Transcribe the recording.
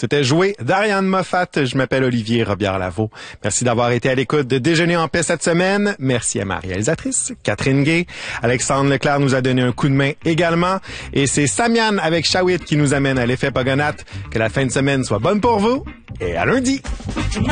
C'était joué d'Ariane Moffat. Je m'appelle Olivier Robillard-Lavaux. Merci d'avoir été à l'écoute de Déjeuner en paix cette semaine. Merci à ma réalisatrice, Catherine Gay. Alexandre Leclerc nous a donné un coup de main également. Et c'est Samian avec Shawit qui nous amène à l'effet Pogonat. Que la fin de semaine soit bonne pour vous et à lundi.